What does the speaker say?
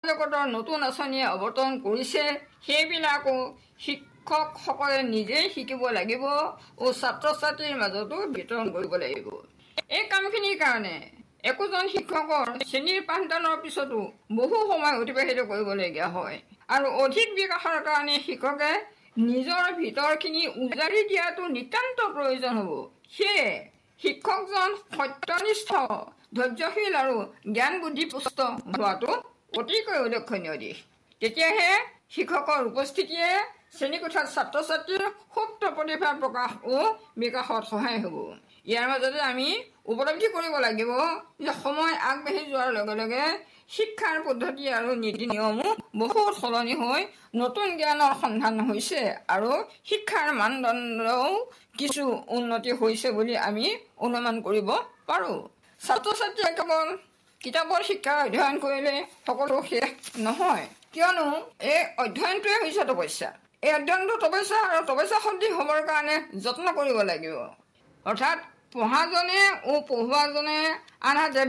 জগতৰ নতুন আঁচনি অৱতৰণ কৰিছে সেইবিলাকো শিক্ষকসকলে নিজেই শিকিব লাগিব আৰু ছাত্ৰ ছাত্ৰীৰ মাজতো বিতৰণ কৰিব লাগিব। এই কামখিনিৰ কাৰণে একোজন শিক্ষকৰ শ্ৰেণীৰ পাঠদানৰ পিছতো বহু সময় অতিবাহিত কৰিবলগীয়া হয় আৰু অধিক বিকাশৰ কাৰণে শিক্ষকে নিজৰ ভিতৰখিনি উজাৰি দিয়াটো নিতান্ত প্ৰয়োজন হ'ব। সেয়ে শিক্ষকজন সত্যনিষ্ঠ, ধৈৰ্যশীল আৰু জ্ঞান বুদ্ধিপুষ্ট হোৱাটো অতিকৈ উল্লেখনীয় দিশ। তেতিয়াহে শিক্ষকৰ উপস্থিতিয়ে শ্ৰেণীকোঠাত ছাত্ৰ ছাত্ৰীৰ সুপ্ত প্ৰতিভা প্ৰকাশ ও বিকাশত সহায় হ'ব। ইয়াৰ মাজতে আমি উপলব্ধি কৰিব লাগিব যে সময় আগবাঢ়ি যোৱাৰ লগে লগে শিক্ষাৰ পদ্ধতি আৰু নীতি নিয়মো বহুত সলনি হৈ নতুন জ্ঞানৰ সন্ধান হৈছে আৰু শিক্ষাৰ মানদণ্ডও কিছু উন্নতি হৈছে বুলি আমি অনুমান কৰিব পাৰোঁ। ছাত্ৰ ছাত্ৰীয়ে কেৱল কিতাপৰ শিক্ষা অধ্যয়ন কৰিলে সকলো শেষ নহয়, কিয়নো এই অধ্যয়নটোৱে হৈছে তপস্যা। এই অধ্যয়নটো তপস্যা আৰু তপস্যা সদৃশ হ'বৰ কাৰণে যত্ন কৰিব লাগিব। অৰ্থাৎ পঢ়াজনে ও পঢ়ুৱাজনে আনহাতে